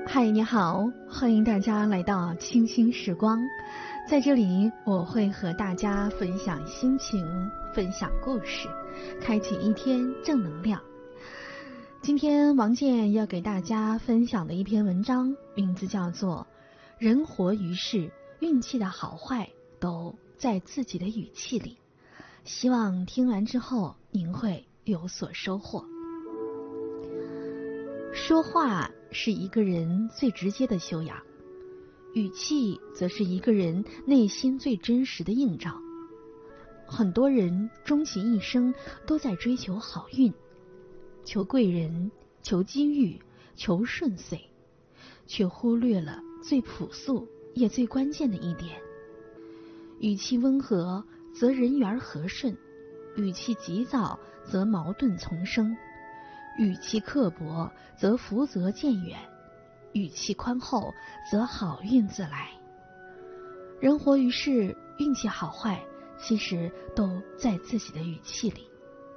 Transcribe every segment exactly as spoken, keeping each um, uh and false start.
嗨，你好，欢迎大家来到清新时光。在这里，我会和大家分享心情，分享故事，开启一天正能量。今天王健要给大家分享的一篇文章，名字叫做《人活于世，运气的好坏都在自己的语气里》。希望听完之后您会有所收获。说话是一个人最直接的修养，语气则是一个人内心最真实的映照。很多人终其一生都在追求好运，求贵人，求机遇，求顺遂，却忽略了最朴素也最关键的一点：语气温和则人缘和顺，语气急躁则矛盾丛生，语气刻薄则福泽渐远，语气宽厚则好运自来。人活于世，运气好坏其实都在自己的语气里。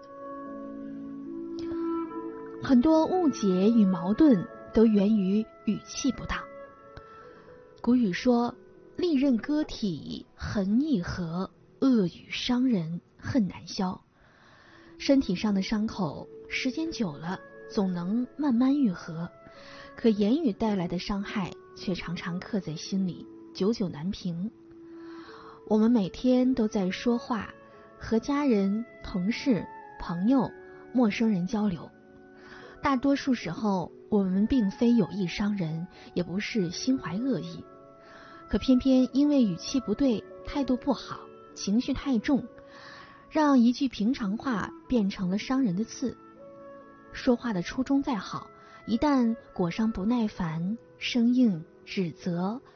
很多误解与矛盾都源于语气不当。古语说，利刃割体恨易合，恶语伤人恨难消。身体上的伤口时间久了总能慢慢愈合，可言语带来的伤害却常常刻在心里，久久难平。我们每天都在说话，和家人、同事、朋友、陌生人交流，大多数时候我们并非有意伤人，也不是心怀恶意，可偏偏因为语气不对，态度不好，情绪太重，让一句平常话变成了伤人的刺。说话的初衷再好，一旦裹上不耐烦、生硬、指责、